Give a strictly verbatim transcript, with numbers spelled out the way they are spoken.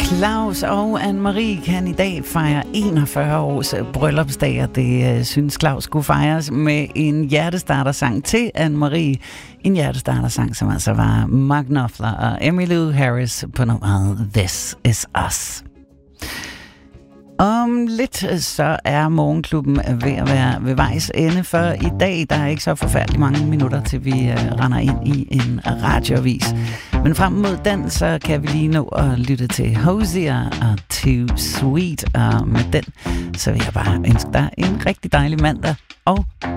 Claus og Anne-Marie kan i dag fejre enogfyrre års bryllupsdag, og det øh, synes Claus skulle fejres med en hjertestartersang til Anne-Marie. En hjertestartersang, som altså var Mark Knopfler og Emmylou Harris på nummeret This Is Us. Om lidt så er Morgenklubben ved at være ved vejs ende for i dag. Der er ikke så forfærdeligt mange minutter, til vi uh, render ind i en radioavis. Men frem mod den, så kan vi lige nå at lytte til Hozier og Too Sweet. Og med den, så vil jeg bare ønske dig en rigtig dejlig mandag og